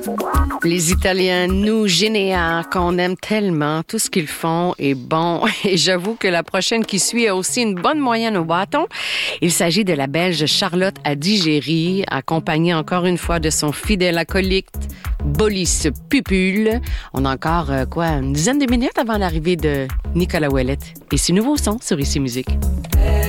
Les Italiens, nous, Généa, qu'on aime tellement, tout ce qu'ils font est bon. Et j'avoue que la prochaine qui suit a aussi une bonne moyenne au bâton. Il s'agit de la Belge Charlotte Adigéry, accompagnée encore une fois de son fidèle acolyte Bolis Pupul. On a encore, une dizaine de minutes avant l'arrivée de Nicolas Ouellet. Et ce nouveau son sur Ici Musique.